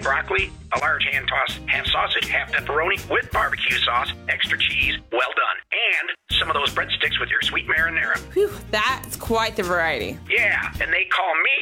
broccoli, a large hand-tossed half sausage, half pepperoni with barbecue sauce, extra cheese, well done. And some of those breadsticks with your sweet marinara. Whew, that's quite the variety. Yeah, and they call me